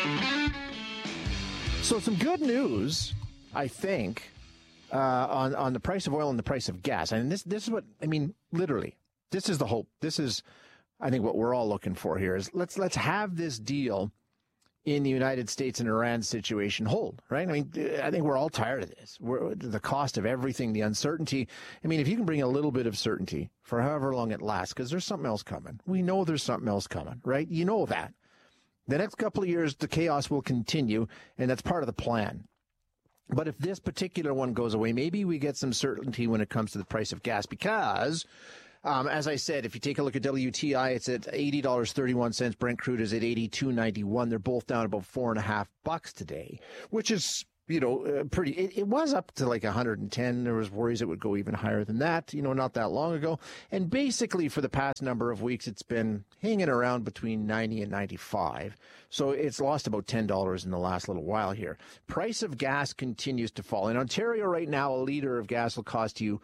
So some good news, I think, on the price of oil and the price of gas. And this is what, I mean, literally, this is the hope. This is, I think, what we're all looking for here is let's have this deal in the United States and Iran situation hold, right? I mean, I think we're all tired of this. The cost of everything, the uncertainty. I mean, if you can bring a little bit of certainty for however long it lasts, because there's something else coming. We know there's something else coming, right? You know that. The next couple of years, the chaos will continue, and that's part of the plan. But if this particular one goes away, maybe we get some certainty when it comes to the price of gas because, as I said, if you take a look at WTI, it's at $80.31. Brent crude is at $82.91. They're both down about $4.50 today, which is, pretty. It was up to like 110. There was worries it would go even higher than that, not that long ago. And basically for the past number of weeks, it's been hanging around between 90 and 95. So it's lost about $10 in the last little while here. Price of gas continues to fall. In Ontario right now, a liter of gas will cost you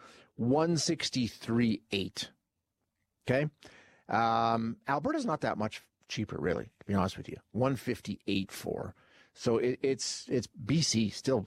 $1.63.8. Okay. Alberta's not that much cheaper, really, to be honest with you. $1.58.4. So it's BC still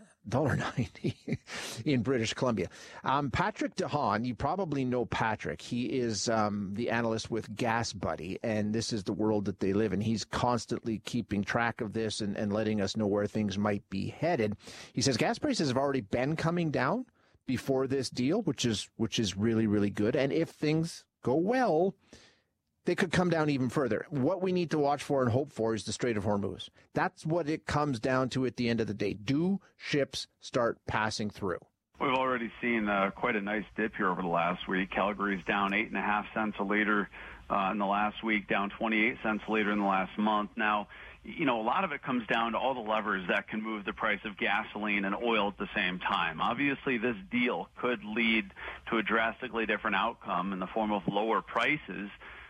$1.90 in British Columbia. Patrick DeHaan, you probably know Patrick. He is the analyst with Gas Buddy, and this is the world that they live in. He's constantly keeping track of this and letting us know where things might be headed. He says gas prices have already been coming down before this deal, which is really, really good. And if things go well, they could come down even further. What we need to watch for and hope for is the Strait of Hormuz. That's what it comes down to at the end of the day. Do ships start passing through? We've already seen quite a nice dip here over the last week. Calgary's down 8.5 cents a liter in the last week, down 28 cents a liter in the last month. Now, a lot of it comes down to all the levers that can move the price of gasoline and oil at the same time. Obviously, this deal could lead to a drastically different outcome in the form of lower prices.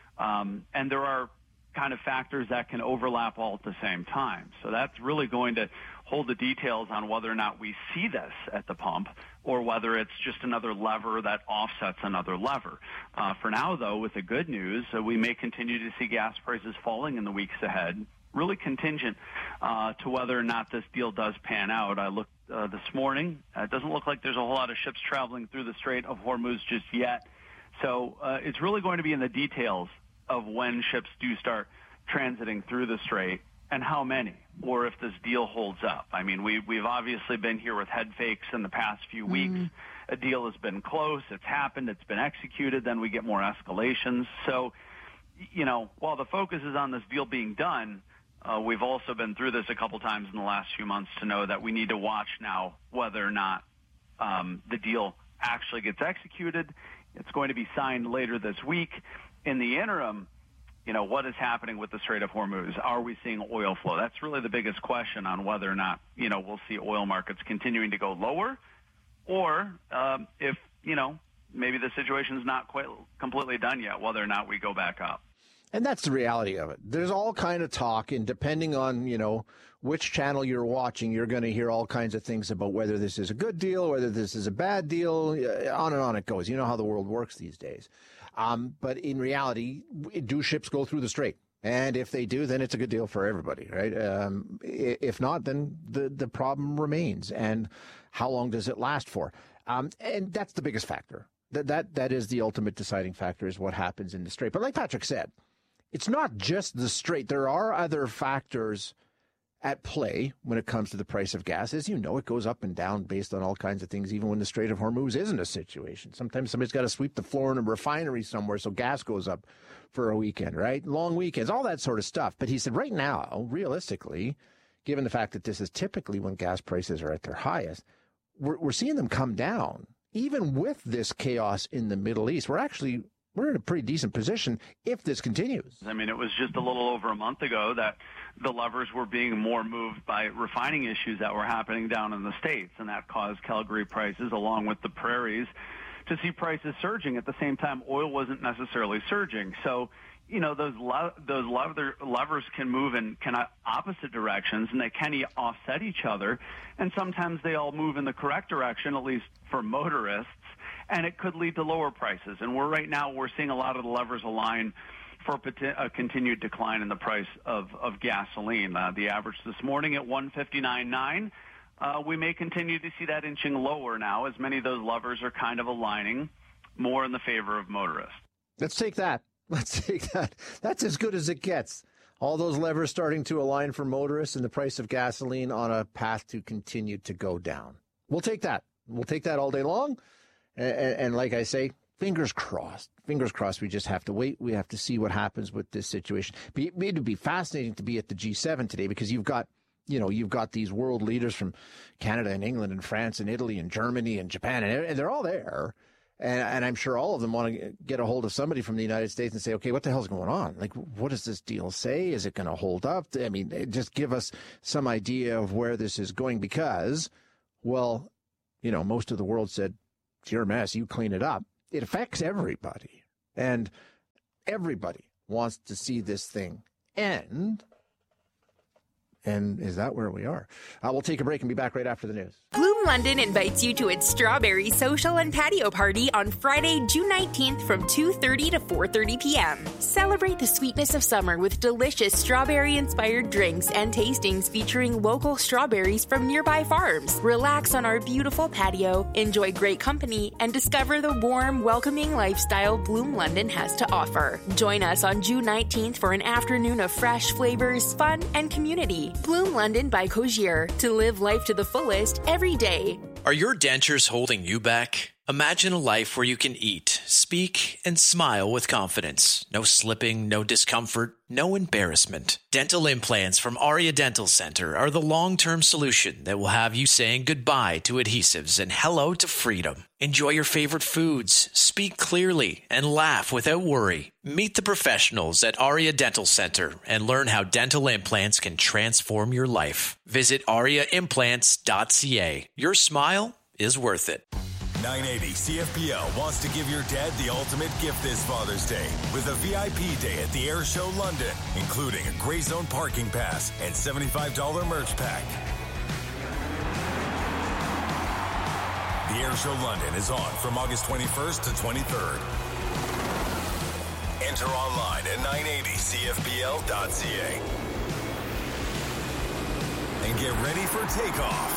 And there are kind of factors that can overlap all at the same time. So that's really going to hold the details on whether or not we see this at the pump or whether it's just another lever that offsets another lever. For now, though, with the good news, we may continue to see gas prices falling in the weeks ahead, really contingent to whether or not this deal does pan out. I looked this morning. It doesn't look like there's a whole lot of ships traveling through the Strait of Hormuz just yet. So it's really going to be in the details of when ships do start transiting through the strait and how many, or if this deal holds up. I mean, we've obviously been here with head fakes in the past few weeks. A deal has been close, it's happened, it's been executed, then we get more escalations. So, while the focus is on this deal being done, we've also been through this a couple times in the last few months to know that we need to watch now whether or not the deal actually gets executed. It's going to be signed later this week. In the interim, what is happening with the Strait of Hormuz? Are we seeing oil flow? That's really the biggest question on whether or not, we'll see oil markets continuing to go lower or if, maybe the situation's not quite completely done yet, whether or not we go back up. And that's the reality of it. There's all kind of talk, and depending on, which channel you're watching, you're going to hear all kinds of things about whether this is a good deal, whether this is a bad deal, on and on it goes. You know how the world works these days. But in reality, do ships go through the strait? And if they do, then it's a good deal for everybody, right? If not, then the problem remains. And how long does it last for? And that's the biggest factor. That is the ultimate deciding factor, is what happens in the strait. But like Patrick said, it's not just the strait. There are other factors at play when it comes to the price of gas. As you know, it goes up and down based on all kinds of things, even when the Strait of Hormuz isn't a situation. Sometimes somebody's got to sweep the floor in a refinery somewhere, so gas goes up for a weekend, right? Long weekends, all that sort of stuff. But he said right now, realistically, given the fact that this is typically when gas prices are at their highest, we're seeing them come down. Even with this chaos in the Middle East, we're in a pretty decent position if this continues. I mean, it was just a little over a month ago that the levers were being more moved by refining issues that were happening down in the States, and that caused Calgary prices, along with the prairies, to see prices surging. At the same time, oil wasn't necessarily surging. So, those levers can move in opposite directions, and they can offset each other, and sometimes they all move in the correct direction, at least for motorists, and it could lead to lower prices. And we're seeing a lot of the levers align for a continued decline in the price of gasoline. The average this morning at 159.9. We may continue to see that inching lower now, as many of those levers are kind of aligning more in the favor of motorists. Let's take that. That's as good as it gets. All those levers starting to align for motorists and the price of gasoline on a path to continue to go down. We'll take that. We'll take that all day long. And like I say, fingers crossed. Fingers crossed. We just have to wait. We have to see what happens with this situation. It'd be fascinating to be at the G7 today, because you've got these world leaders from Canada and England and France and Italy and Germany and Japan, and they're all there. And I'm sure all of them want to get a hold of somebody from the United States and say, okay, what the hell's going on? Like, what does this deal say? Is it going to hold up? I mean, just give us some idea of where this is going, because, well, most of the world said, it's your mess, you clean it up. It affects everybody. And everybody wants to see this thing end. And is that where we are? We'll take a break and be back right after the news. Bloom London invites you to its Strawberry Social and Patio Party on Friday, June 19th from 2:30 to 4:30 p.m. Celebrate the sweetness of summer with delicious strawberry-inspired drinks and tastings featuring local strawberries from nearby farms. Relax on our beautiful patio, enjoy great company, and discover the warm, welcoming lifestyle Bloom London has to offer. Join us on June 19th for an afternoon of fresh flavors, fun, and community. Bloom London by Cogier, to live life to the fullest every day. Are your dentures holding you back? Imagine a life where you can eat, speak, and smile with confidence. No slipping, no discomfort, no embarrassment. Dental implants from Aria Dental Center are the long-term solution that will have you saying goodbye to adhesives and hello to freedom. Enjoy your favorite foods, speak clearly, and laugh without worry. Meet the professionals at Aria Dental Center and learn how dental implants can transform your life. Visit ariaimplants.ca. Your smile is worth it. 980 CFPL wants to give your dad the ultimate gift this Father's Day with a VIP day at the Air Show London, including a Grey Zone parking pass and $75 merch pack. The Air Show London is on from August 21st to 23rd. Enter online at 980CFPL.ca and get ready for takeoff.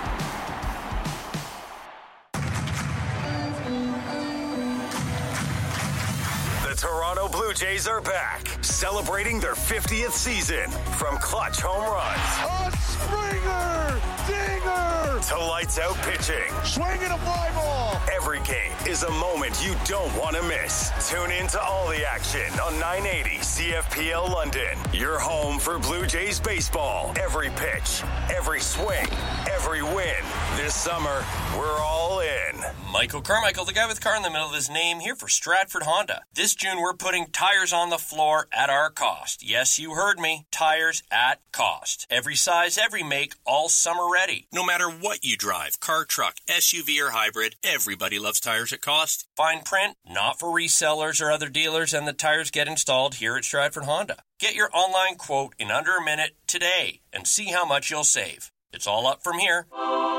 Toronto Blue Jays are back, celebrating their 50th season. From clutch home runs, a Springer dinger, to lights out pitching, swinging a fly ball. Every game is a moment you don't want to miss. Tune in to all the action on 980 CFPL London. Your home for Blue Jays baseball. Every pitch, every swing, every win. This summer, we're all in. Michael Carmichael, the guy with car in the middle of his name, here for Stratford Honda. This June, we're putting tires on the floor at our cost. Yes, you heard me. Tires at cost. Every size, every make, all summer ready. No matter what you drive, car, truck, SUV, or hybrid, everybody loves tires at cost. Fine print, not for resellers or other dealers, and the tires get installed here at Stratford Honda. Get your online quote in under a minute today and see how much you'll save. It's all up from here.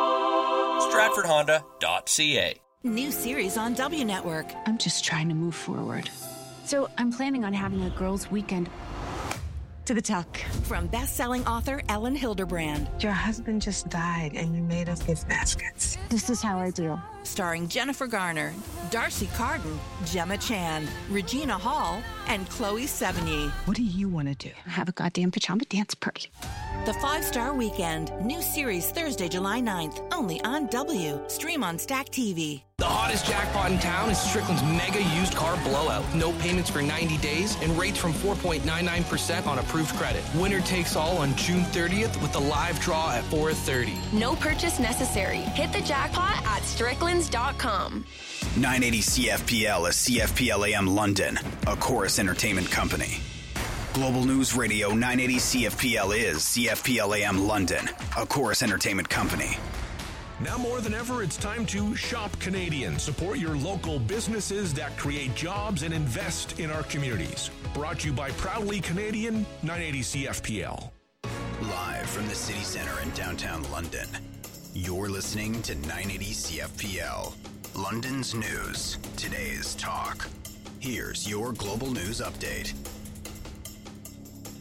StratfordHonda.ca. New series on W Network. I'm just trying to move forward. So I'm planning on having a girls' weekend. To the tuck. From best-selling author Ellen Hilderbrand. Your husband just died and you made us gift baskets. This is how I do. Starring Jennifer Garner, Darcy Carden, Gemma Chan, Regina Hall, and Chloe Sevigny. What do you want to do? Have a goddamn pajama dance party. The 5-Star Weekend. New series Thursday, July 9th. Only on W. Stream on Stack TV. The hottest jackpot in town is Strickland's mega used car blowout. No payments for 90 days and rates from 4.99% on approved credit. Winner takes all on June 30th with a live draw at 4:30. No purchase necessary. Hit the jackpot at Stricklands.com. 980 CFPL is CFPL AM London, a Chorus Entertainment company. Global News Radio 980 CFPL is CFPL AM London, a Chorus Entertainment company. Now more than ever, it's time to shop Canadian. Support your local businesses that create jobs and invest in our communities. Brought to you by Proudly Canadian, 980 CFPL. Live from the City Centre in downtown London, you're listening to 980 CFPL. London's news, today's talk. Here's your global news update.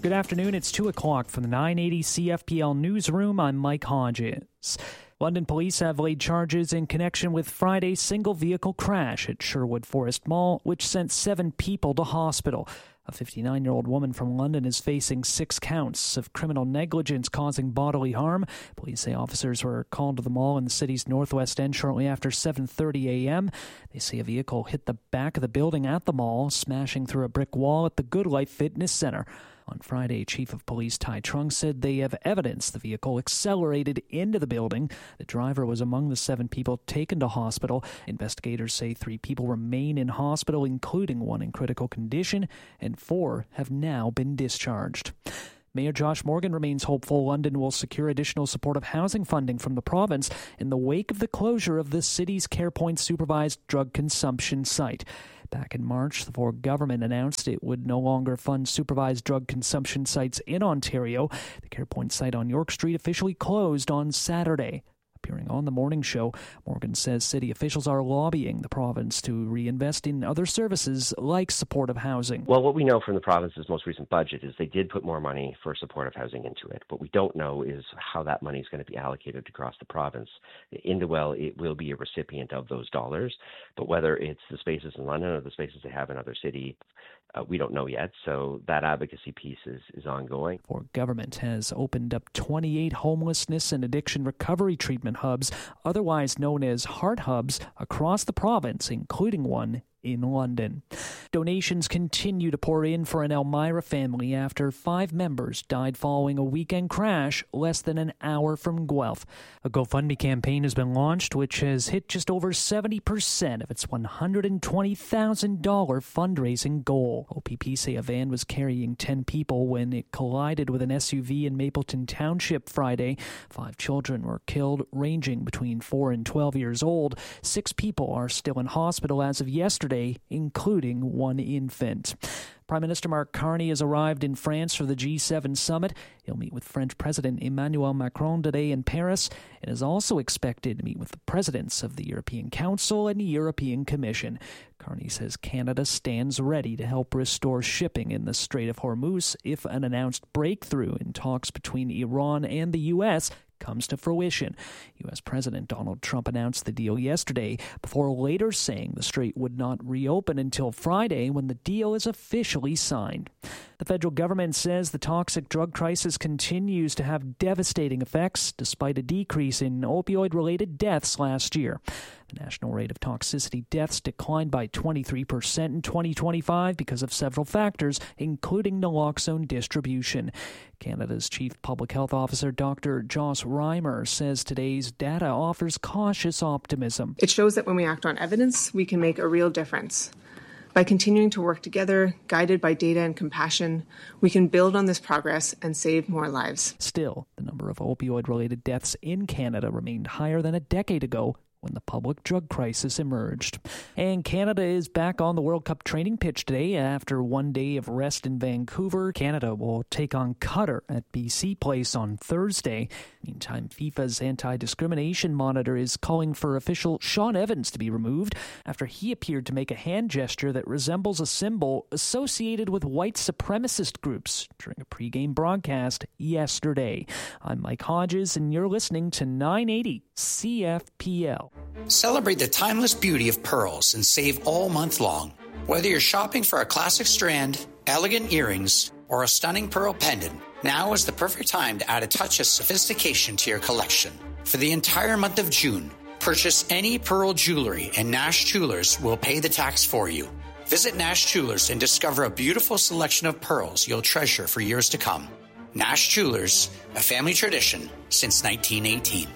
Good afternoon. It's 2 o'clock from the 980 CFPL newsroom. I'm Mike Hodges. London police have laid charges in connection with Friday's single-vehicle crash at Sherwood Forest Mall, which sent 7 people to hospital. A 59-year-old woman from London is facing 6 counts of criminal negligence causing bodily harm. Police say officers were called to the mall in the city's northwest end shortly after 7:30 a.m. They say a vehicle hit the back of the building at the mall, smashing through a brick wall at the Good Life Fitness Center. On Friday, Chief of Police Ty Trung said they have evidence the vehicle accelerated into the building. The driver was among the 7 people taken to hospital. Investigators say 3 people remain in hospital, including 1 in critical condition, and 4 have now been discharged. Mayor Josh Morgan remains hopeful London will secure additional supportive housing funding from the province in the wake of the closure of the city's CarePoint supervised drug consumption site. Back in March, the Ford government announced it would no longer fund supervised drug consumption sites in Ontario. The CarePoint site on York Street officially closed on Saturday. Appearing on the morning show, Morgan says city officials are lobbying the province to reinvest in other services like supportive housing. Well, what we know from the province's most recent budget is they did put more money for supportive housing into it. What we don't know is how that money is going to be allocated across the province. Indewell, it will be a recipient of those dollars, but whether it's the spaces in London or the spaces they have in other cities, we don't know yet, so that advocacy piece is ongoing. Ford government has opened up 28 homelessness and addiction recovery treatment hubs, otherwise known as Heart Hubs, across the province, including one in London. Donations continue to pour in for an Elmira family after 5 members died following a weekend crash less than an hour from Guelph. A GoFundMe campaign has been launched, which has hit just over 70% of its $120,000 fundraising goal. OPP say a van was carrying 10 people when it collided with an SUV in Mapleton Township Friday. 5 children were killed, ranging between 4 and 12 years old. 6 people are still in hospital as of yesterday, including 1 infant. Prime Minister Mark Carney has arrived in France for the G7 summit. He'll meet with French President Emmanuel Macron today in Paris and is also expected to meet with the presidents of the European Council and the European Commission. Carney says Canada stands ready to help restore shipping in the Strait of Hormuz if an announced breakthrough in talks between Iran and the U.S. comes to fruition. U.S. President Donald Trump announced the deal yesterday before later saying the strait would not reopen until Friday when the deal is officially signed. The federal government says the toxic drug crisis continues to have devastating effects despite a decrease in opioid-related deaths last year. The national rate of toxicity deaths declined by 23% in 2025 because of several factors, including naloxone distribution. Canada's Chief Public Health Officer, Dr. Joss Reimer, says today's data offers cautious optimism. It shows that when we act on evidence, we can make a real difference. By continuing to work together, guided by data and compassion, we can build on this progress and save more lives. Still, the number of opioid-related deaths in Canada remained higher than a decade ago when the public drug crisis emerged. And Canada is back on the World Cup training pitch today after 1 day of rest in Vancouver. Canada will take on Qatar at BC Place on Thursday. Meantime, FIFA's anti-discrimination monitor is calling for official Sean Evans to be removed after he appeared to make a hand gesture that resembles a symbol associated with white supremacist groups during a pregame broadcast yesterday. I'm Mike Hodges, and you're listening to 980 CFPL. Celebrate the timeless beauty of pearls and save all month long. Whether you're shopping for a classic strand, elegant earrings, or a stunning pearl pendant, now is the perfect time to add a touch of sophistication to your collection. For the entire month of June, purchase any pearl jewelry and Nash Jewelers will pay the tax for you. Visit Nash Jewelers and discover a beautiful selection of pearls you'll treasure for years to come. Nash Jewelers, a family tradition since 1918.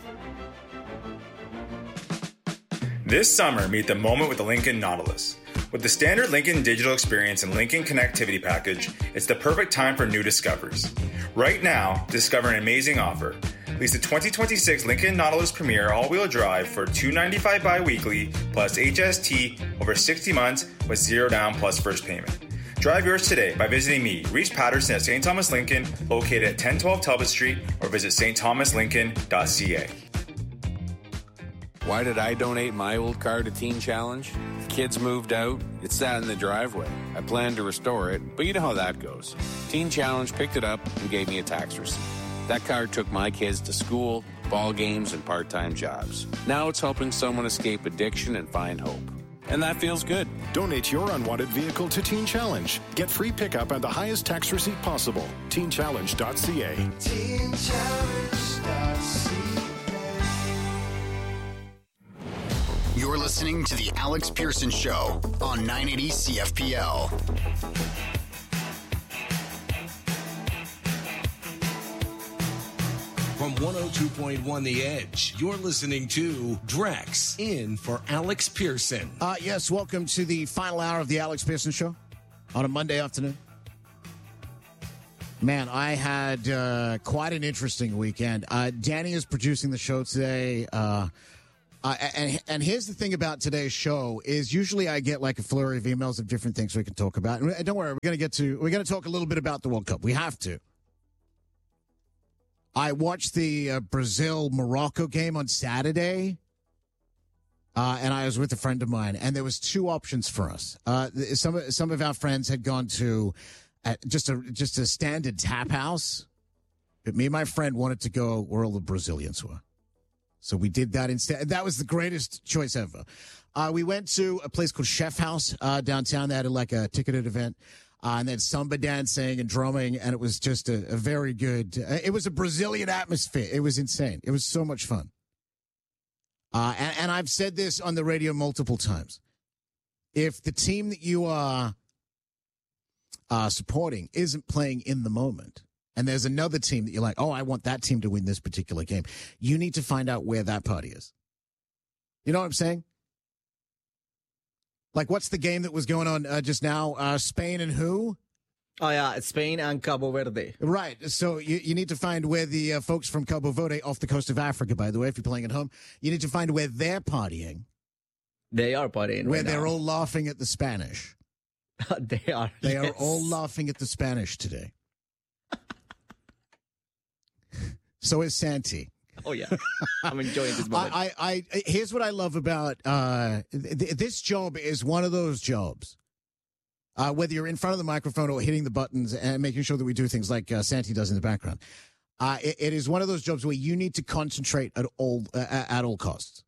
This summer, meet the moment with the Lincoln Nautilus. With the standard Lincoln digital experience and Lincoln connectivity package, it's the perfect time for new discoveries. Right now, discover an amazing offer. Lease the 2026 Lincoln Nautilus Premier all-wheel drive for $295 bi-weekly plus HST over 60 months with $0 down plus first payment. Drive yours today by visiting me, Reese Patterson at St. Thomas Lincoln, located at 1012 Talbot Street, or visit stthomaslincoln.ca. Why did I donate my old car to Teen Challenge? The kids moved out. It sat in the driveway. I planned to restore it, but you know how that goes. Teen Challenge picked it up and gave me a tax receipt. That car took my kids to school, ball games, and part-time jobs. Now it's helping someone escape addiction and find hope. And that feels good. Donate your unwanted vehicle to Teen Challenge. Get free pickup and the highest tax receipt possible. TeenChallenge.ca. TeenChallenge.ca. You're listening to The Alex Pearson Show on 980 CFPL. From 102.1 The Edge, you're listening to Drex in for Alex Pearson. Yes, welcome to the final hour of The Alex Pearson Show on a Monday afternoon. Man, I had quite an interesting weekend. Danny is producing the show today. And here's the thing about today's show is usually I get like a flurry of emails of different things we can talk about. And don't worry, we're going to talk a little bit about the World Cup. We have to. I watched the Brazil-Morocco game on Saturday, and I was with a friend of mine, and there was two options for us. Some of our friends had gone to just a standard tap house, but me and my friend wanted to go where all the Brazilians were. So we did that instead. That was the greatest choice ever. We went to a place called Chef House downtown. They had like a ticketed event. And then samba dancing and drumming, and it was just a very good. It was a Brazilian atmosphere. It was insane. It was so much fun. And I've said this on the radio multiple times. If the team that you are supporting isn't playing in the moment, and there's another team that you're like, oh, I want that team to win this particular game, you need to find out where that party is. You know what I'm saying? Like, what's the game that was going on just now? Spain and who? Oh, yeah, Spain and Cabo Verde. Right. So you need to find where the folks from Cabo Verde, off the coast of Africa, by the way, if you're playing at home, you need to find where they're partying. They are partying where right they're now. all laughing at the Spanish. They are. They are all laughing at the Spanish today. So is Santi. Oh, yeah. I'm enjoying this moment. Here's what I love about this job is one of those jobs. Whether you're in front of the microphone or hitting the buttons and making sure that we do things like Santi does in the background. It is one of those jobs where you need to concentrate at all costs.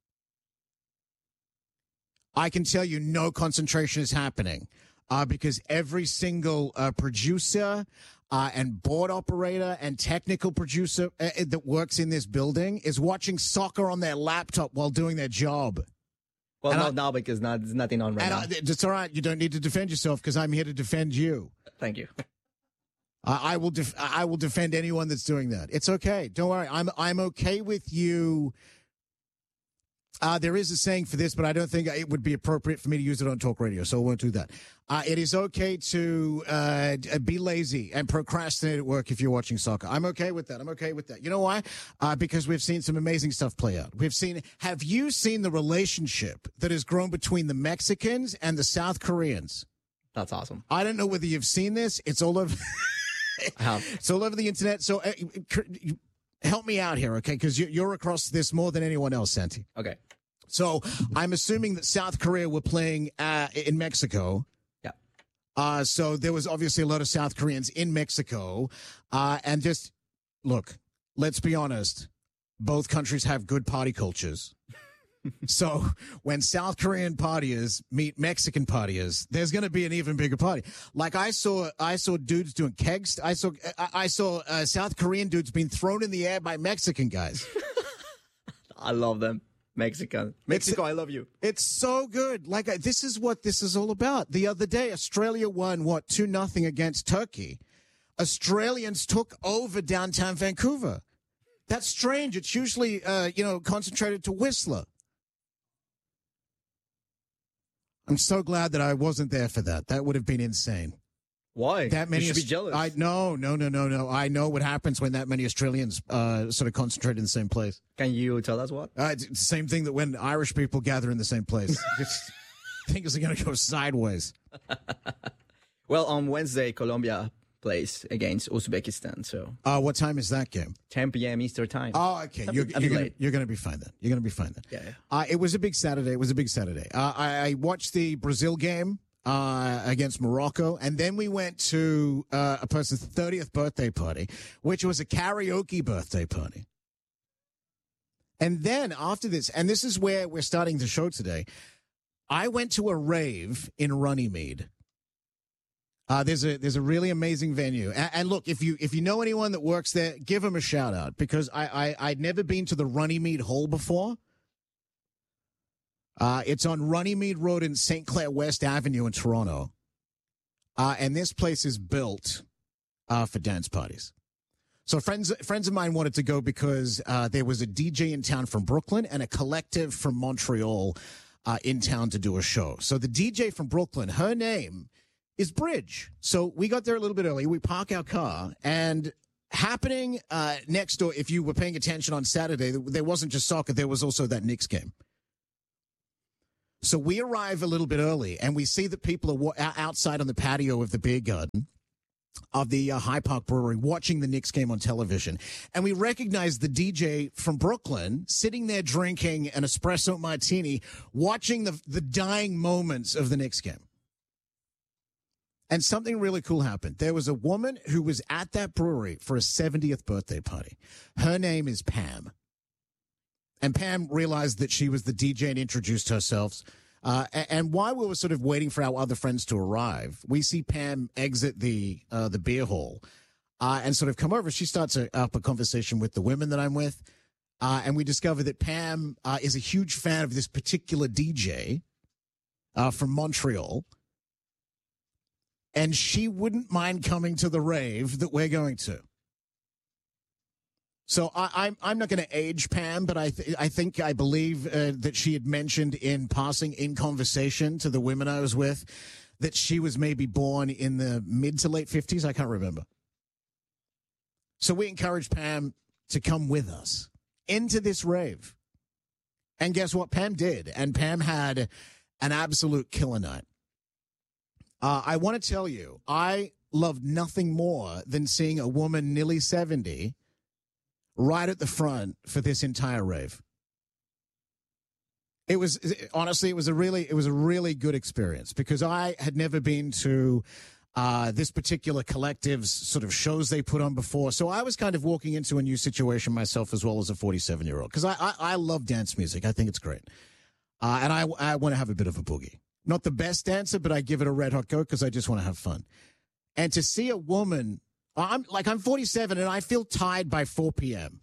I can tell you no concentration is happening because every single producer and board operator and technical producer that works in this building is watching soccer on their laptop while doing their job. Well, not now because there's nothing on right now. It's all right. You don't need to defend yourself because I'm here to defend you. Thank you. I will defend anyone that's doing that. It's okay. Don't worry. I'm okay with you. There is a saying for this, but I don't think it would be appropriate for me to use it on talk radio, so I won't do that. It is okay to be lazy and procrastinate at work if you're watching soccer. I'm okay with that. You know why? Because we've seen some amazing stuff play out. Have you seen the relationship that has grown between the Mexicans and the South Koreans? That's awesome. I don't know whether you've seen this. It's all over. It's all over the internet. So help me out here, okay? Because you're across this more than anyone else, Santi. Okay. So I'm assuming that South Korea were playing in Mexico. Yeah. So there was obviously a lot of South Koreans in Mexico. And just, look, let's be honest. Both countries have good party cultures. So when South Korean partiers meet Mexican partiers, there's going to be an even bigger party. Like I saw dudes doing kegs. I saw South Korean dudes being thrown in the air by Mexican guys. I love them. Mexico, I love you. It's so good. Like this is what this is all about. The other day, Australia won 2-0 against Turkey. Australians took over downtown Vancouver. That's strange. It's usually concentrated to Whistler. I'm so glad that I wasn't there for that. That would have been insane. Why? That many you should be jealous. No. I know what happens when that many Australians sort of concentrate in the same place. Can you tell us what? It's the same thing that when Irish people gather in the same place. Things are going to go sideways. Well, on Wednesday, Colombia plays against Uzbekistan. So, what time is that game? 10 p.m. Eastern time. Oh, okay. You're going to be fine then. You're going to be fine then. Yeah. It was a big Saturday. I watched the Brazil game against Morocco, and then we went to a person's 30th birthday party, which was a karaoke birthday party. And then after this, and this is where we're starting the show today, I went to a rave in Runnymede. There's a really amazing venue. And look, if you know anyone that works there, give them a shout out, because I'd never been to the Runnymede Hall before. It's on Runnymede Road in St. Clair West Avenue in Toronto. And this place is built for dance parties. So friends of mine wanted to go because there was a DJ in town from Brooklyn and a collective from Montreal in town to do a show. So the DJ from Brooklyn, her name is Bridge. So we got there a little bit early. We park our car, and happening next door, if you were paying attention on Saturday, there wasn't just soccer, there was also that Knicks game. So we arrive a little bit early, and we see that people are outside on the patio of the beer garden of the High Park Brewery watching the Knicks game on television. And we recognize the DJ from Brooklyn sitting there drinking an espresso martini, watching the dying moments of the Knicks game. And something really cool happened. There was a woman who was at that brewery for a 70th birthday party. Her name is Pam. And Pam realized that she was the DJ and introduced herself. And while we were sort of waiting for our other friends to arrive, we see Pam exit the beer hall and sort of come over. She starts up a conversation with the women that I'm with. And we discover that Pam is a huge fan of this particular DJ from Montreal. And she wouldn't mind coming to the rave that we're going to. So I'm not going to age Pam, but I believe that she had mentioned in passing in conversation to the women I was with that she was maybe born in the mid to late 50s. I can't remember. So we encouraged Pam to come with us into this rave. And guess what? Pam did. And Pam had an absolute killer night. I want to tell you, I loved nothing more than seeing a woman nearly 70 right at the front for this entire rave. It was a really good experience, because I had never been to this particular collective's sort of shows they put on before. So I was kind of walking into a new situation myself, as well as a 47-year-old, because I love dance music. I think it's great. And I want to have a bit of a boogie. Not the best dancer, but I give it a red hot go because I just want to have fun. And to see a woman, I'm 47 and I feel tired by 4 p.m.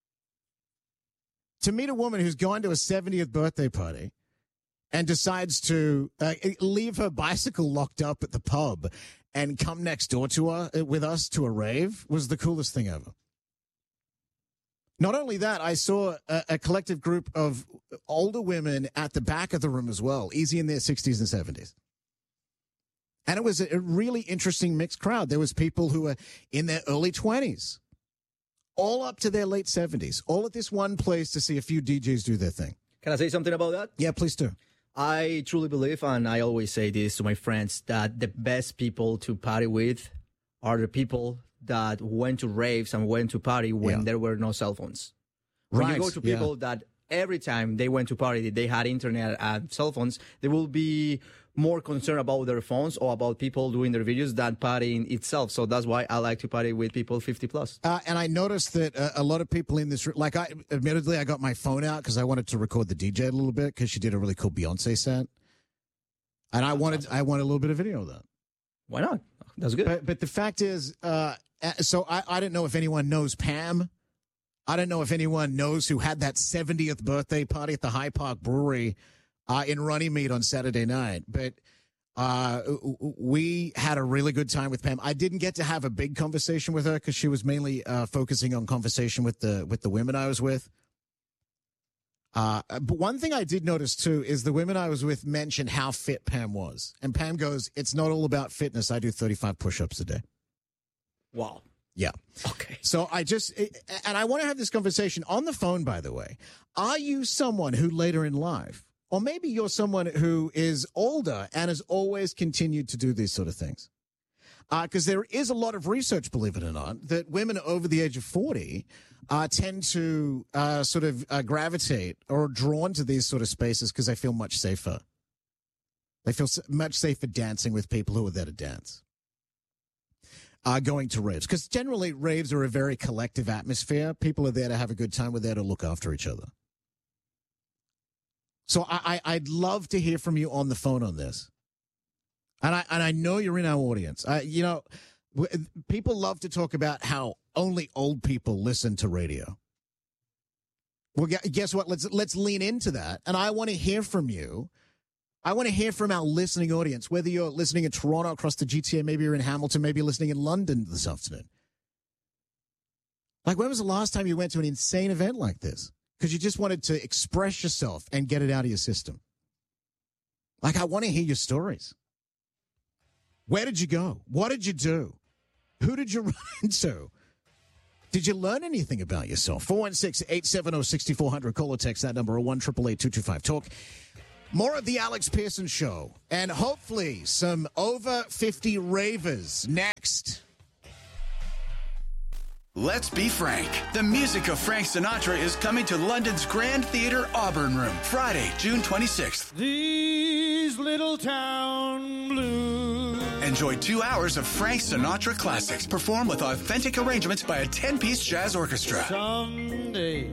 To meet a woman who's gone to a 70th birthday party and decides to leave her bicycle locked up at the pub and come next door to her with us to a rave was the coolest thing ever. Not only that, I saw a collective group of older women at the back of the room as well, easy in their 60s and 70s. And it was a really interesting mixed crowd. There was people who were in their early 20s, all up to their late 70s, all at this one place to see a few DJs do their thing. Can I say something about that? Yeah, please do. I truly believe, and I always say this to my friends, that the best people to party with are the people that went to raves and went to party when there were no cell phones. When you go to people that every time they went to party, they had internet and cell phones, they will be more concerned about their phones or about people doing their videos than partying itself. So that's why I like to party with people 50 plus. And I noticed that a lot of people in this, like admittedly, I got my phone out because I wanted to record the DJ a little bit because she did a really cool Beyonce set. And I wanted a little bit of video of that. Why not? That's good. But the fact is, so I don't know if anyone knows Pam. I don't know if anyone knows who had that 70th birthday party at the High Park Brewery in Runnymede on Saturday night. But we had a really good time with Pam. I didn't get to have a big conversation with her because she was mainly focusing on conversation with the women I was with. But one thing I did notice, too, is the women I was with mentioned how fit Pam was. And Pam goes, it's not all about fitness. I do 35 push-ups a day. Wow. Yeah. Okay. So and I want to have this conversation on the phone, by the way. Are you someone who later in life, or maybe you're someone who is older and has always continued to do these sort of things? Because there is a lot of research, believe it or not, that women over the age of 40 tend to sort of gravitate or are drawn to these sort of spaces because they feel much safer. They feel much safer dancing with people who are there to dance. Going to raves. Because generally, raves are a very collective atmosphere. People are there to have a good time. We're there to look after each other. So I'd love to hear from you on the phone on this. And I know you're in our audience. People love to talk about how only old people listen to radio. Well, guess what? Let's lean into that. And I want to hear from you. I want to hear from our listening audience, whether you're listening in Toronto, across the GTA, maybe you're in Hamilton, maybe you're listening in London this afternoon. Like, when was the last time you went to an insane event like this? Because you just wanted to express yourself and get it out of your system. Like, I want to hear your stories. Where did you go? What did you do? Who did you run into? Did you learn anything about yourself? 416-870-6400. Call or text that number, 1-888-225-TALK. More of the Alex Pearson Show, and hopefully some over 50 ravers next. Let's be frank. The music of Frank Sinatra is coming to London's Grand Theatre Auburn Room, Friday, June 26th. These little town blues. Enjoy 2 hours of Frank Sinatra classics, performed with authentic arrangements by a 10-piece jazz orchestra. Someday,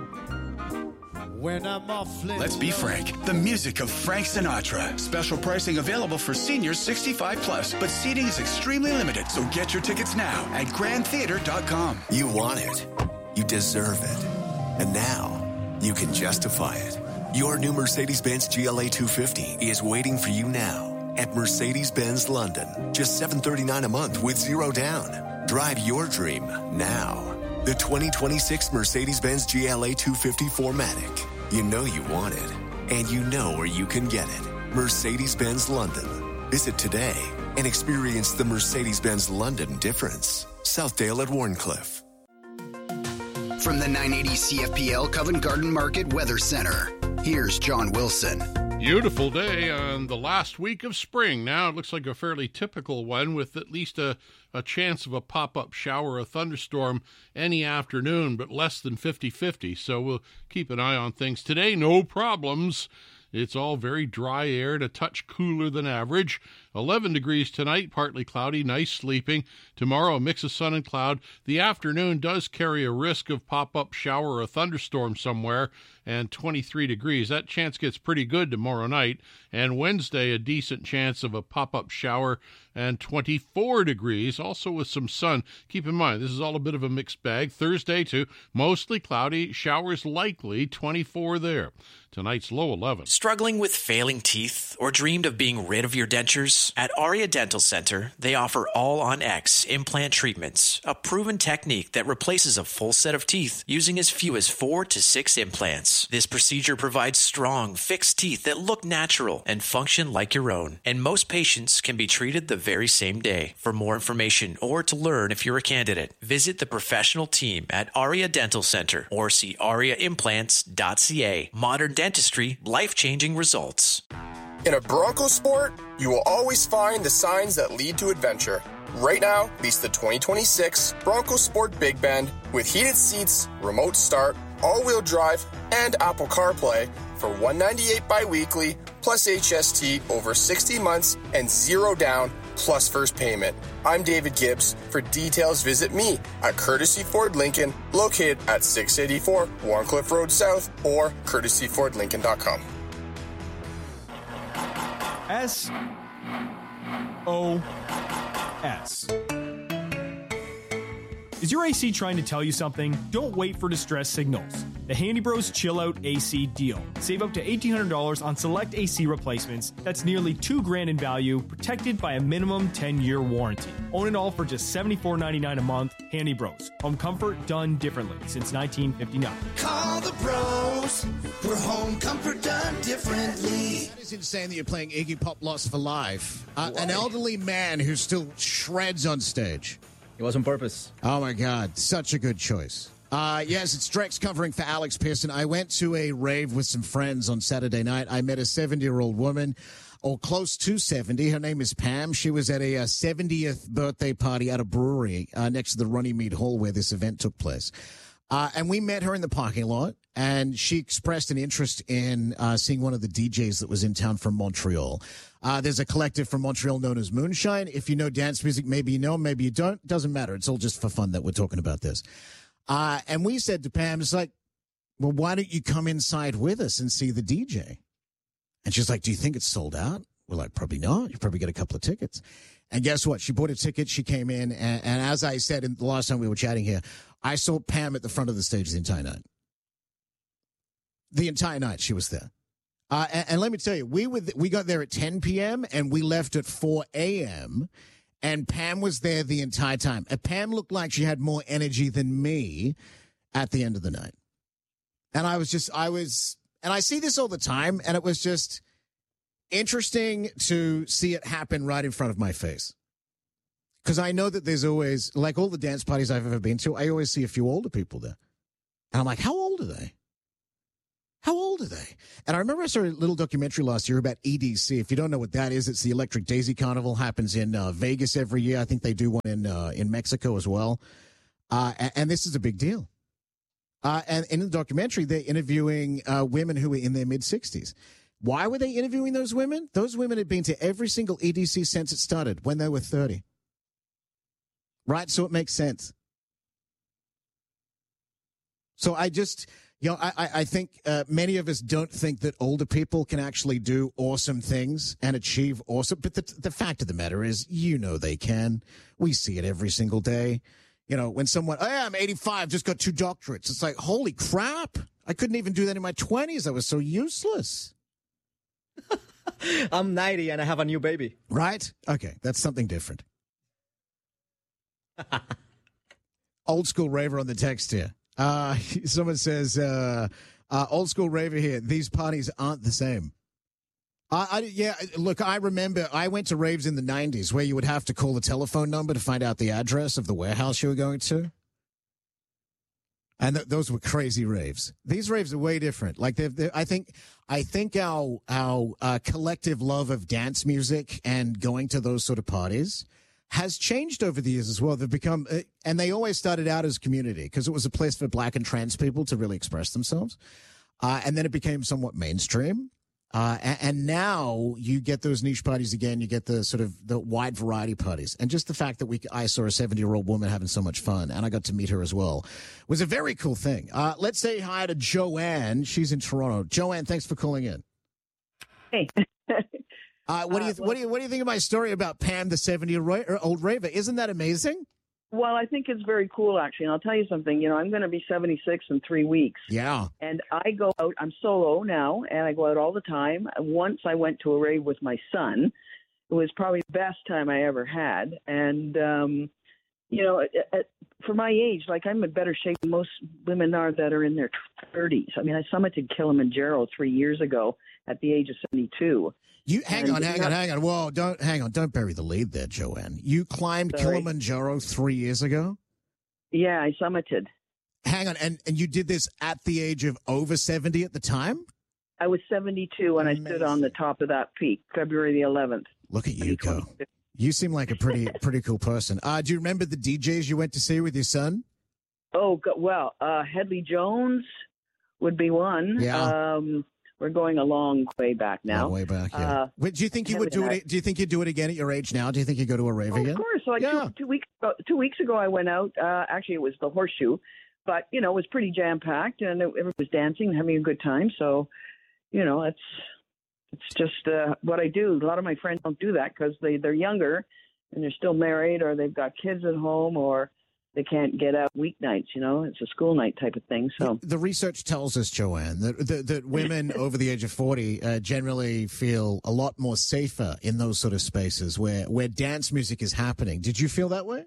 when I'm awfully Let's be frank. The music of Frank Sinatra. Special pricing available for seniors 65 plus, but seating is extremely limited, so get your tickets now at grandtheater.com. You want it. You deserve it. And now, you can justify it. Your new Mercedes-Benz GLA 250 is waiting for you now at Mercedes-Benz London. Just $739 a month with zero down. Drive your dream now. The 2026 Mercedes-Benz GLA 250 4MATIC. You know you want it, and you know where you can get it. Mercedes-Benz London. Visit today and experience the Mercedes-Benz London difference. Southdale at Warncliffe. From the 980 CFPL Covent Garden Market Weather Center, here's John Wilson. Beautiful day on the last week of spring. Now it looks like a fairly typical one with at least a chance of a pop-up shower, a thunderstorm any afternoon, but less than 50-50. So we'll keep an eye on things. Today, no problems. It's all very dry air and a touch cooler than average. 11 degrees tonight, partly cloudy, nice sleeping. Tomorrow, a mix of sun and cloud. The afternoon does carry a risk of pop-up shower or a thunderstorm somewhere, and 23 degrees. That chance gets pretty good tomorrow night. And Wednesday, a decent chance of a pop-up shower and 24 degrees, also with some sun. Keep in mind, this is all a bit of a mixed bag. Thursday, too, mostly cloudy, showers likely, 24 there. Tonight's low 11. Struggling with failing teeth or dreamed of being rid of your dentures? At Aria Dental Center, they offer All-on-X implant treatments, a proven technique that replaces a full set of teeth using as few as 4 to 6 implants. This procedure provides strong, fixed teeth that look natural and function like your own, and most patients can be treated the very same day. For more information or to learn if you're a candidate, visit the professional team at Aria Dental Center or see ariaimplants.ca. Modern dentistry, life-changing results. In a Bronco sport, you will always find the signs that lead to adventure. Right now, lease the 2026 Bronco Sport Big Bend with heated seats, remote start, all-wheel drive, and Apple CarPlay for $198 bi-weekly plus HST over 60 months and zero down plus first payment. I'm David Gibbs. For details, visit me at Courtesy Ford Lincoln, located at 684 Warncliffe Road South or courtesyfordlincoln.com. SOS. Is your AC trying to tell you something? Don't wait for distress signals. The Handy Bros Chill Out AC deal. Save up to $1,800 on select AC replacements. That's nearly $2,000 in value, protected by a minimum 10-year warranty. Own it all for just $74.99 a month. Handy Bros. Home comfort done differently since 1959. Call the pros for home comfort done differently. That is insane that you're playing Iggy Pop Lost for Life. An elderly man who still shreds on stage. It was on purpose. Oh, my God. Such a good choice. Yes, it's Drex covering for Alex Pearson. I went to a rave with some friends on Saturday night. I met a 70-year-old woman. or close to 70. Her name is Pam. She was at a 70th birthday party at a brewery next to the Runnymede Hall where this event took place. And we met her in the parking lot, and she expressed an interest in seeing one of the DJs that was in town from Montreal. There's a collective from Montreal known as Moonshine. If you know dance music, maybe you know, maybe you don't. Doesn't matter. It's all just for fun that we're talking about this. And we said to Pam, it's like, well, why don't you come inside with us and see the DJ? And she's like, do you think it's sold out? We're like, probably not. You probably get a couple of tickets. And guess what? She bought a ticket. She came in. And as I said the last time we were chatting here, I saw Pam at the front of the stage the entire night. The entire night she was there. And let me tell you, we got there at 10 p.m. and we left at 4 a.m. And Pam was there the entire time. And Pam looked like she had more energy than me at the end of the night. And I see this all the time, and it was just interesting to see it happen right in front of my face. Because I know that there's always, like all the dance parties I've ever been to, I always see a few older people there. And I'm like, how old are they? How old are they? And I remember I saw a little documentary last year about EDC. If you don't know what that is, it's the Electric Daisy Carnival. Happens in Vegas every year. I think they do one in Mexico as well. And this is a big deal. And in the documentary, they're interviewing women who were in their mid-60s. Why were they interviewing those women? Those women had been to every single EDC since it started, when they were 30. Right? So it makes sense. So I just, I think many of us don't think that older people can actually do awesome things and achieve awesome. But the fact of the matter is, they can. We see it every single day. When someone, hey, I'm 85, just got 2 doctorates. It's like, holy crap. I couldn't even do that in my 20s. I was so useless. I'm 90 and I have a new baby. Right? Okay, that's something different. Old school raver on the text here. Someone says, old school raver here, these parties aren't the same. Look, I remember I went to raves in the 90s where you would have to call the telephone number to find out the address of the warehouse you were going to. And those were crazy raves. These raves are way different. Like I think our collective love of dance music and going to those sort of parties has changed over the years as well. They've become, and they always started out as community because it was a place for black and trans people to really express themselves. And then it became somewhat mainstream. And now you get those niche parties again. You get the sort of the wide variety parties. And just the fact that I saw a 70-year-old woman having so much fun, and I got to meet her as well, was a very cool thing. Let's say hi to Joanne. She's in Toronto. Joanne, thanks for calling in. Hey. What do you think of my story about Pam, the 70-year-old raver? Isn't that amazing? Well, I think it's very cool, actually. And I'll tell you something. I'm going to be 76 in 3 weeks. Yeah. And I go out. I'm solo now, and I go out all the time. Once I went to a rave with my son. It was probably the best time I ever had. And, for my age, like I'm in better shape than most women are that are in their 30s. I mean, I summited Kilimanjaro 3 years ago at the age of 72. Hang on. Whoa, don't bury the lead there, Joanne. You climbed Kilimanjaro 3 years ago? Yeah, I summited. Hang on, and you did this at the age of over 70 at the time? I was 72 when I stood on the top of that peak, February the 11th. Look at you go. You seem like a pretty cool person. Do you remember the DJs you went to see with your son? Oh, well, Headley Jones would be one. Yeah. We're going a long way back now. Long way back, yeah. Do you think you would do it? Do you think you'd do it again at your age now? Do you think you'd go to a rave again? Of course. Like 2 weeks ago, I went out. Actually, it was the Horseshoe, but it was pretty jam packed, and everyone was dancing, and having a good time. So, it's just what I do. A lot of my friends don't do that because they're younger, and they're still married, or they've got kids at home, or they can't get out weeknights, it's a school night type of thing. So the research tells us, Joanne, that women over the age of 40 generally feel a lot more safer in those sort of spaces where dance music is happening. Did you feel that way?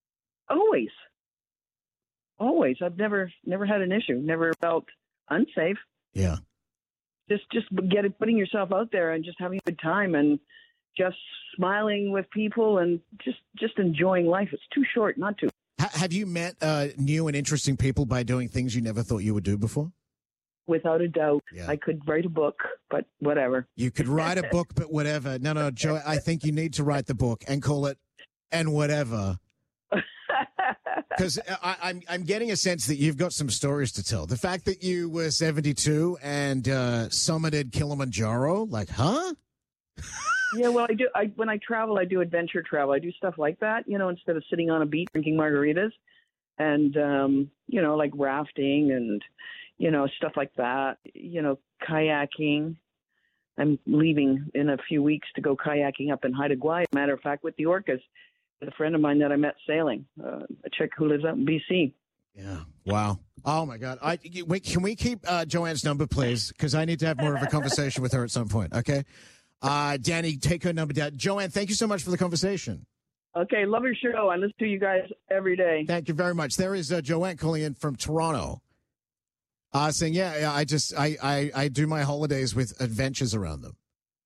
Always. I've never had an issue. Never felt unsafe. Yeah. Just putting yourself out there and just having a good time and just smiling with people and just enjoying life. It's too short not to. Have you met new and interesting people by doing things you never thought you would do before? Without a doubt. Yeah. I could write a book, but whatever. You could write a book, but whatever. No, Joe, I think you need to write the book and call it And Whatever. Because I'm getting a sense that you've got some stories to tell. The fact that you were 72 and summited Kilimanjaro, like, huh? Yeah, well, I do. When I travel, I do adventure travel. I do stuff like that, instead of sitting on a beach drinking margaritas and, like rafting and, stuff like that, kayaking. I'm leaving in a few weeks to go kayaking up in Haida Gwaii, matter of fact, with the orcas, with a friend of mine that I met sailing, a chick who lives out in BC. Yeah. Wow. Oh, my God. Wait, can we keep Joanne's number, please? Because I need to have more of a conversation with her at some point, okay? Danny, take her number down. Joanne, thank you so much for the conversation. Okay, love your show. I listen to you guys every day. Thank you very much. There is Joanne calling in from Toronto. Saying, I do my holidays with adventures around them.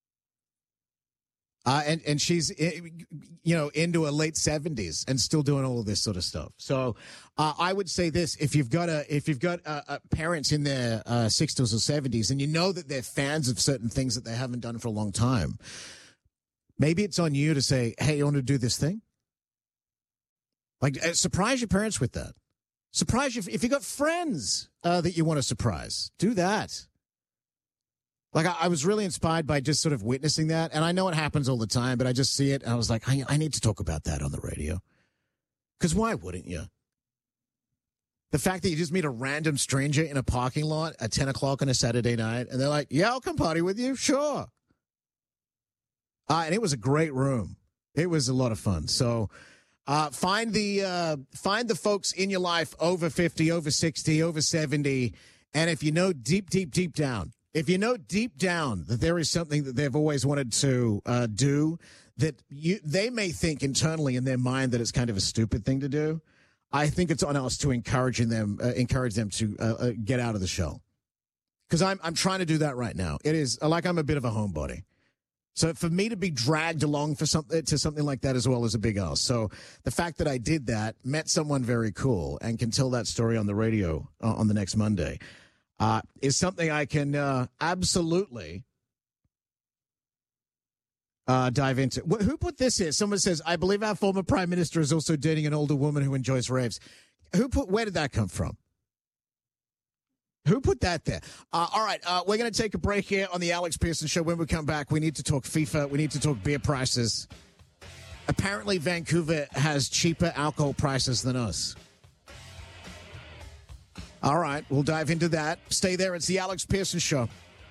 And she's, into her late 70s and still doing all of this sort of stuff. So I would say this: if you've got parents in their 60s or 70s, and you know that they're fans of certain things that they haven't done for a long time, maybe it's on you to say, "Hey, you want to do this thing?" Like, surprise your parents with that. Surprise you if you got friends that you want to surprise. Do that. Like, I was really inspired by just sort of witnessing that. And I know it happens all the time, but I just see it. And I was like, I need to talk about that on the radio. Because why wouldn't you? The fact that you just meet a random stranger in a parking lot at 10 o'clock on a Saturday night, and they're like, yeah, I'll come party with you. Sure. And it was a great room. It was a lot of fun. So find the folks in your life over 50, over 60, over 70. And if you know deep down, that there is something that they've always wanted to do, that they may think internally in their mind that it's kind of a stupid thing to do, I think it's on us to encourage them to get out of the shell. Because I'm trying to do that right now. It is like I'm a bit of a homebody. So for me to be dragged along to something like that as well is a big ask. So the fact that I did that, met someone very cool, and can tell that story on the radio on the next Monday, is something I can absolutely dive into. Who put this here? Someone says, I believe our former prime minister is also dating an older woman who enjoys raves. Where did that come from? Who put that there? All right, we're going to take a break here on the Alex Pearson Show. When we come back, we need to talk FIFA. We need to talk beer prices. Apparently, Vancouver has cheaper alcohol prices than us. All right, we'll dive into that. Stay there. It's the Alex Pearson Show.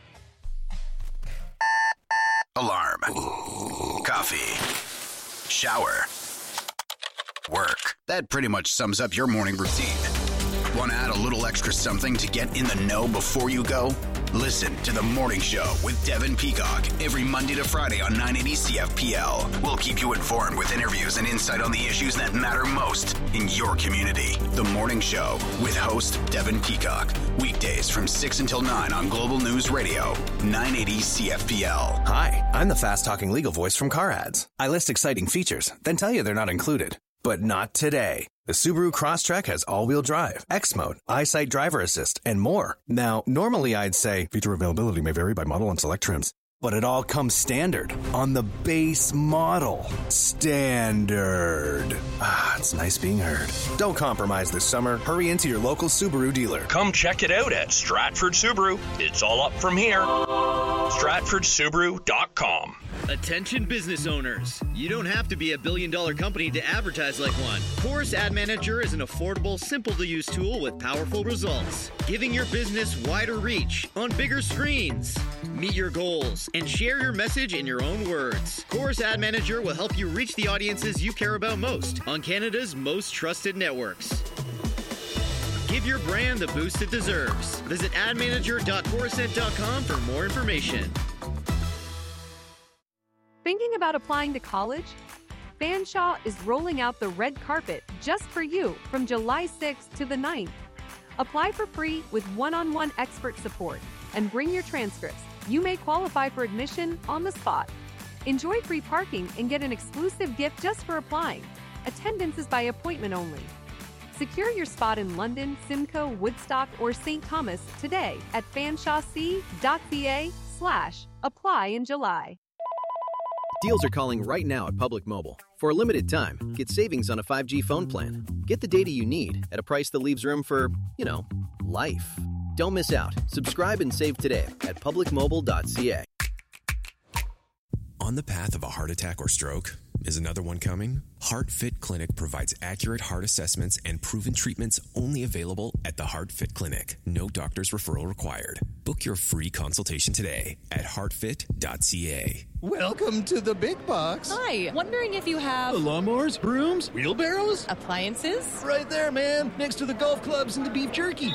Alarm. Coffee. Shower. Work. That pretty much sums up your morning routine. Want to add a little extra something to get in the know before you go? Listen to The Morning Show with Devin Peacock every Monday to Friday on 980 CFPL. We'll keep you informed with interviews and insight on the issues that matter most in your community. The Morning Show with host Devin Peacock. Weekdays from 6 until 9 on Global News Radio, 980 CFPL. Hi, I'm the fast-talking legal voice from Car Ads. I list exciting features, then tell you they're not included. But not today. The Subaru Crosstrek has all-wheel drive, X-Mode, EyeSight driver assist, and more. Now, normally I'd say feature availability may vary by model and select trims, but it all comes standard on the base model. Standard. It's nice being heard. Don't compromise this summer. Hurry into your local Subaru dealer. Come check it out at Stratford Subaru. It's all up from here. StratfordSubaru.com. Attention business owners. You don't have to be a billion-dollar company to advertise like one. Chorus Ad Manager is an affordable, simple-to-use tool with powerful results, giving your business wider reach on bigger screens. Meet your goals and share your message in your own words. Chorus Ad Manager will help you reach the audiences you care about most on Canada's most trusted networks. Give your brand the boost it deserves. Visit admanager.corusent.com for more information. Thinking about applying to college? Fanshawe is rolling out the red carpet just for you from July 6th to the 9th. Apply for free with one-on-one expert support and bring your transcripts. You may qualify for admission on the spot. Enjoy free parking and get an exclusive gift just for applying. Attendance is by appointment only. Secure your spot in London, Simcoe, Woodstock, or St. Thomas today at fanshawc.ca/apply in July. Deals are calling right now at Public Mobile. For a limited time, get savings on a 5G phone plan. Get the data you need at a price that leaves room for, life. Don't miss out. Subscribe and save today at publicmobile.ca. On the path of a heart attack or stroke? Is another one coming? HeartFit Clinic provides accurate heart assessments and proven treatments only available at the HeartFit Clinic. No doctor's referral required. Book your free consultation today at heartfit.ca. Welcome to the big box. Hi, wondering if you have lawnmowers, brooms, wheelbarrows? Appliances? Right there, man, next to the golf clubs and the beef jerky.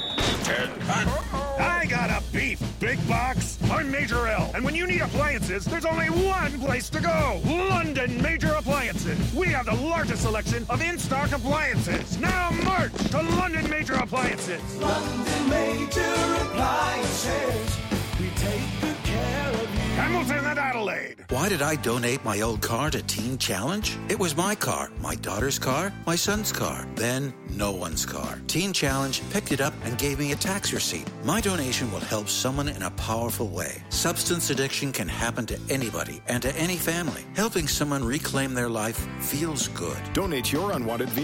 I got a beef big box. I'm Major L, and when you need appliances, there's only one place to go. London Major Appliances. We have the largest selection of in-stock appliances. Now march to London Major Appliances. London Major Appliances. We take good care of you. Hamilton and Adelaide. Why did I donate my old car to Teen Challenge? It was my car, my daughter's car, my son's car, then no one's car. Teen Challenge picked it up and gave me a tax receipt. My donation will help someone in a powerful way. Substance addiction can happen to anybody and to any family. Helping someone reclaim their life feels good. Donate your unwanted vehicle